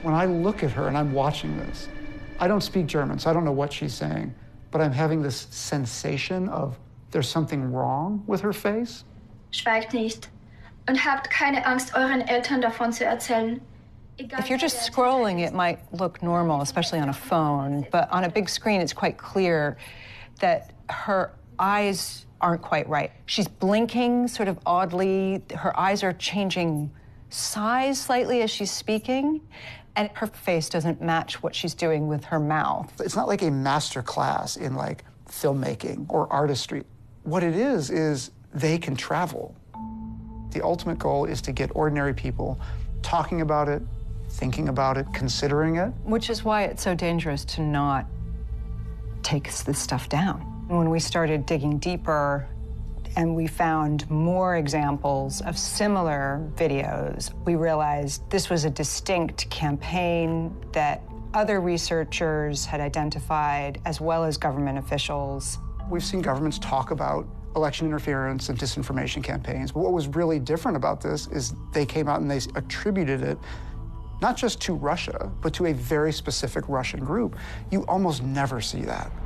When I look at her and I'm watching this, I don't speak German, so I don't know what she's saying, but I'm having this sensation of there's something wrong with her face. Schweigt nicht und habt keine Angst, euren Eltern davon zu erzählen. If you're just scrolling, it might look normal, especially on a phone, but on a big screen, it's quite clear that her eyes aren't quite right. She's blinking sort of oddly. Her eyes are changing size slightly as she's speaking, and her face doesn't match what she's doing with her mouth. It's not like a master class in like filmmaking or artistry. What it is they can travel. The ultimate goal is to get ordinary people talking about it, thinking about it, considering it. Which is why it's so dangerous to not take this stuff down. When we started digging deeper and we found more examples of similar videos, we realized this was a distinct campaign that other researchers had identified, as well as government officials. We've seen governments talk about election interference and disinformation campaigns, but what was really different about this is they came out and they attributed it not just to Russia, but to a very specific Russian group. You almost never see that.